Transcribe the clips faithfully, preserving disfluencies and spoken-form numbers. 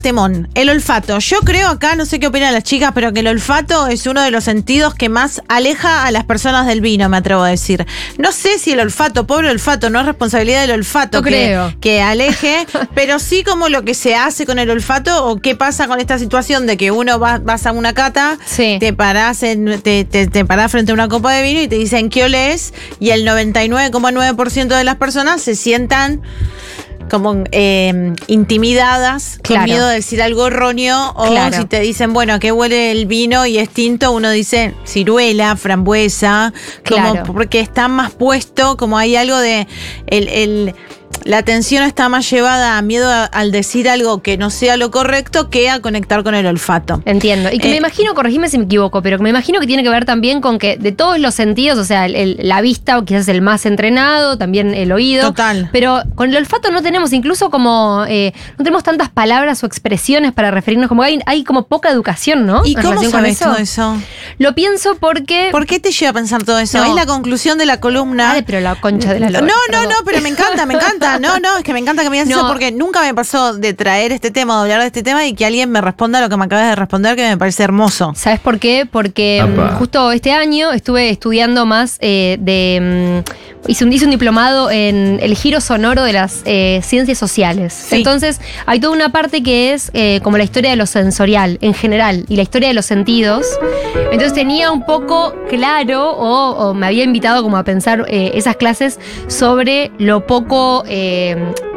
Temón, el olfato. Yo creo acá, no sé qué opinan las chicas, pero que el olfato es uno de los sentidos que más aleja a las personas del vino, me atrevo a decir. No sé si el olfato, pobre olfato, no es responsabilidad del olfato no que, creo. que aleje, pero sí como lo que se hace con el olfato o qué pasa con esta situación de que uno va, vas a una cata, sí. te parás en, te, te, te parás frente a una copa de vino y te dicen qué olés y el noventa y nueve coma nueve por ciento de las personas se sientan como eh, intimidadas, claro. con miedo de decir algo erróneo, o claro. si te dicen, bueno, ¿a qué huele el vino y es tinto? Uno dice ciruela, frambuesa, como claro. porque está más puesto, como hay algo de el, el la atención está más llevada a miedo a, al decir algo que no sea lo correcto que a conectar con el olfato. Entiendo. Y que Eh, me imagino, corregime si me equivoco, pero que me imagino que tiene que ver también con que de todos los sentidos, o sea, el, el, la vista quizás es el más entrenado, también el oído. Total. Pero con el olfato no tenemos, incluso como, eh, no tenemos tantas palabras o expresiones para referirnos, como hay, hay como poca educación, ¿no? ¿Y En cómo relación con sabes eso. todo eso? Lo pienso porque... ¿Por qué te lleva a pensar todo eso? No. Es la conclusión de la columna. Vale, pero la concha de la lora. No, no, perdón. no, pero me encanta, me encanta. No, no, es que me encanta que me digas No. eso porque nunca me pasó de traer este tema, de hablar de este tema y que alguien me responda lo que me acabas de responder, que me parece hermoso. ¿Sabes por qué? Porque Apa. mm, justo este año estuve estudiando más eh, de... mm, hice, un, hice un diplomado en el giro sonoro de las eh, ciencias sociales. Sí. Entonces hay toda una parte que es eh, como la historia de lo sensorial en general y la historia de los sentidos. Entonces tenía un poco claro o, o me había invitado como a pensar eh, esas clases sobre lo poco... Eh,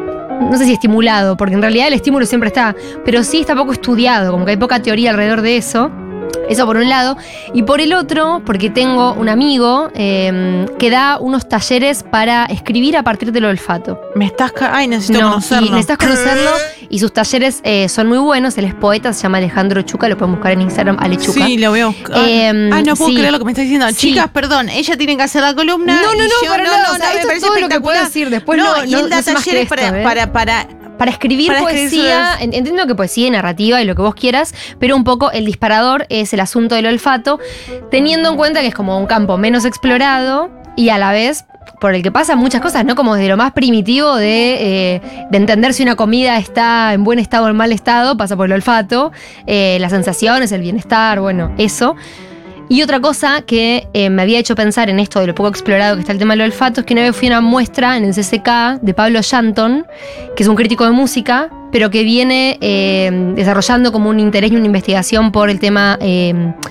no sé si estimulado, porque en realidad el estímulo siempre está, pero sí está poco estudiado, como que hay poca teoría alrededor de eso. Eso por un lado. Y por el otro, porque tengo un amigo eh, que da unos talleres para escribir a partir del olfato. Me estás... ca- Ay, necesito No, conocerlo. y necesitas conocerlo y sus talleres eh, son muy buenos. Él es poeta, se llama Alejandro Chuca, lo pueden buscar en Instagram, Alechuca. Sí, lo veo. Ay, Eh, ay, no puedo sí. creer lo que me estás diciendo. Sí. Chicas, perdón, ella tiene que hacer la columna. No, no, y no, yo, para nada, o sea, me esto es parece todo lo que puedo espectacular. decir, después no, no- y no- él da no sé más que talleres esto, para, ¿eh? para, para, Para escribir Para escribir poesía, sobre- en- entiendo que poesía y narrativa y lo que vos quieras, pero un poco el disparador es el asunto del olfato, teniendo en cuenta que es como un campo menos explorado y a la vez por el que pasan muchas cosas, ¿no? Como desde lo más primitivo de, eh, de entender si una comida está en buen estado o en mal estado, pasa por el olfato, eh, las sensaciones, el bienestar, bueno, eso. Y otra cosa que eh, me había hecho pensar en esto de lo poco explorado que está el tema del olfato es que una vez fui a una muestra en el C C K de Pablo Shanton, que es un crítico de música, pero que viene eh, desarrollando como un interés y una investigación por el tema eh,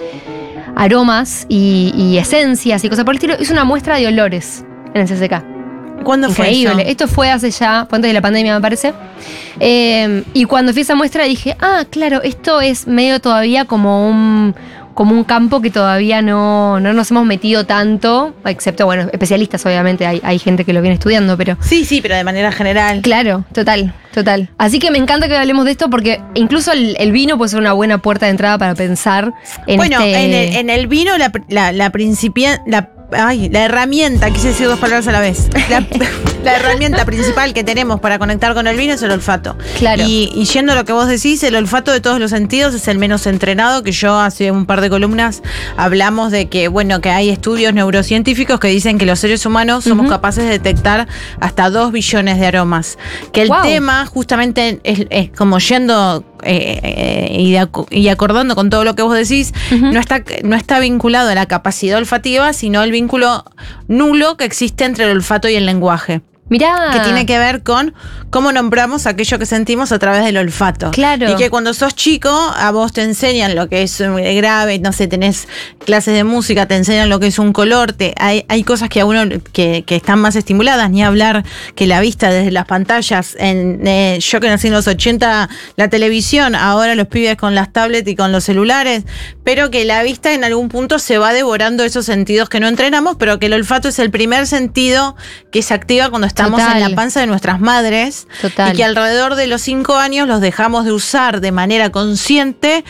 aromas y, y esencias y cosas por el estilo. Hizo una muestra de olores en el C C K. ¿Cuándo fue Increíble. eso? Esto fue hace ya, fue antes de la pandemia, me parece. Eh, y cuando fui a esa muestra dije, ah, claro, esto es medio todavía como un, como un campo que todavía no, no nos hemos metido tanto, excepto, bueno, especialistas, obviamente, hay, hay gente que lo viene estudiando, pero... Sí, sí, pero de manera general. Claro, total, total. Así que me encanta que hablemos de esto porque incluso el, el vino puede ser una buena puerta de entrada para pensar en Bueno, este... en, el, en el vino la, la, la principia- la Ay, la herramienta, quise decir dos palabras a la vez. La, la herramienta principal que tenemos para conectar con el vino es el olfato. Claro. Y, y yendo a lo que vos decís, el olfato de todos los sentidos es el menos entrenado, que yo hace un par de columnas hablamos de que, bueno, que hay estudios neurocientíficos que dicen que los seres humanos somos Ujú. capaces de detectar hasta dos billones de aromas. Que el Wow. tema justamente es, es como yendo eh, eh, y, de acu- y acordando con todo lo que vos decís, Ujú. no está, no está vinculado a la capacidad olfativa, sino el vínculo nulo que existe entre el olfato y el lenguaje. Mirá. Que tiene que ver con cómo nombramos aquello que sentimos a través del olfato. Claro. Y que cuando sos chico, a vos te enseñan lo que es eh, grave, no sé, tenés clases de música, te enseñan lo que es un color, te, hay, hay cosas que a uno que, que están más estimuladas, ni hablar que la vista desde las pantallas, en eh, yo que nací en los ochenta, la televisión, ahora los pibes con las tablets y con los celulares, pero que la vista en algún punto se va devorando esos sentidos que no entrenamos, pero que el olfato es el primer sentido que se activa cuando estamos Total. en la panza de nuestras madres. Total. Y que alrededor de los cinco años los dejamos de usar de manera consciente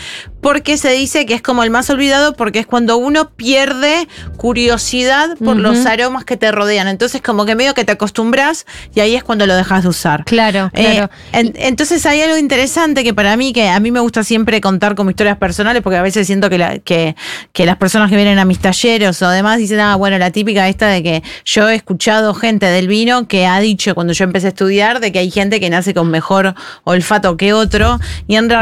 porque se dice que es como el más olvidado porque es cuando uno pierde curiosidad por uh-huh. los aromas que te rodean. Entonces como que medio que te acostumbras y ahí es cuando lo dejas de usar. Claro, claro. Eh, en, entonces hay algo interesante que para mí, que a mí me gusta siempre contar como historias personales, porque a veces siento que, la, que, que las personas que vienen a mis talleres o demás dicen, ah, bueno, la típica esta de que yo he escuchado gente del vino que ha dicho cuando yo empecé a estudiar de que hay gente que nace con mejor olfato que otro, y en realidad